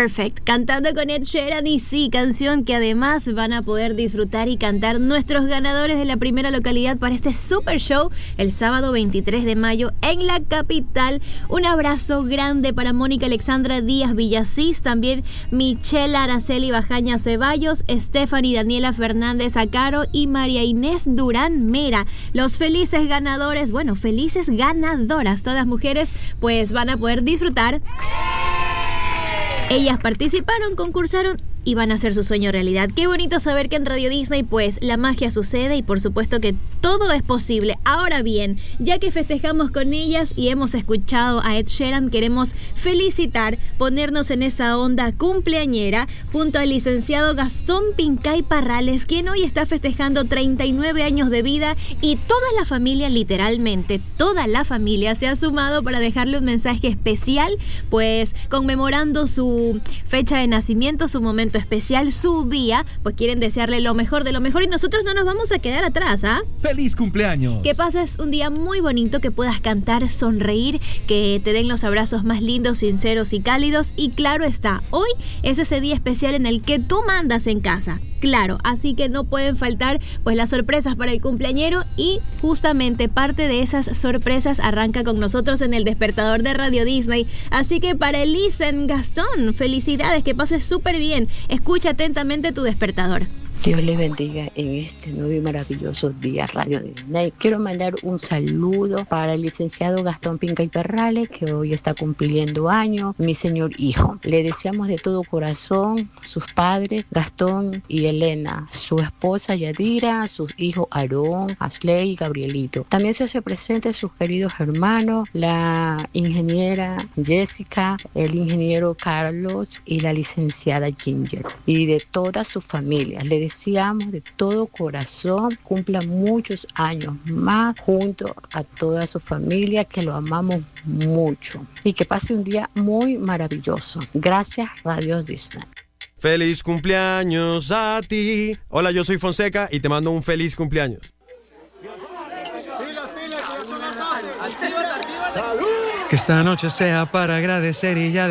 Perfect, cantando con Ed Sheeran, y sí, canción que además van a poder disfrutar y cantar nuestros ganadores de la primera localidad para este super show el sábado 23 de mayo en la capital. Un abrazo grande para Mónica Alexandra Díaz Villasís, también Michelle Araceli Bajaña Ceballos, Stephanie Daniela Fernández Acaro y María Inés Durán Mera. Los felices ganadores, bueno, felices ganadoras, todas mujeres, pues van a poder disfrutar. Ellas participaron, concursaron y van a hacer su sueño realidad. Qué bonito saber que en Radio Disney pues la magia sucede y por supuesto que todo es posible. Ahora bien, ya que festejamos con ellas y hemos escuchado a Ed Sheeran, queremos felicitar, ponernos en esa onda cumpleañera junto al licenciado Gastón Pincay Parrales, quien hoy está festejando 39 años de vida, y toda la familia, literalmente toda la familia, se ha sumado para dejarle un mensaje especial, pues conmemorando su fecha de nacimiento, su momento especial, su día, pues quieren desearle lo mejor de lo mejor, y nosotros no nos vamos a quedar atrás, ¿ah? ¡Feliz cumpleaños! Que pases un día muy bonito, que puedas cantar, sonreír, que te den los abrazos más lindos, sinceros y cálidos, y claro está, hoy es ese día especial en el que tú mandas en casa, claro, así que no pueden faltar pues las sorpresas para el cumpleañero, y justamente parte de esas sorpresas arranca con nosotros en el despertador de Radio Disney, así que para Elisen Gastón, felicidades, que pases súper bien. Escucha atentamente tu despertador. Dios les bendiga en este nuevo y maravilloso día Radio Disney. Quiero mandar un saludo para el licenciado Gastón Pincay Parrales, que hoy está cumpliendo años, mi señor hijo. Le deseamos de todo corazón, sus padres, Gastón y Elena, su esposa Yadira, sus hijos Aarón, Asley y Gabrielito. También se hace presente sus queridos hermanos, la ingeniera Jessica, el ingeniero Carlos y la licenciada Ginger, y de toda su familia. Le deseamos de todo corazón cumpla muchos años más junto a toda su familia, que lo amamos mucho, y que pase un día muy maravilloso. Gracias, Radio Disney. ¡Feliz cumpleaños a ti! Hola, yo soy Fonseca y te mando un feliz cumpleaños. Que esta noche sea para agradecer y ya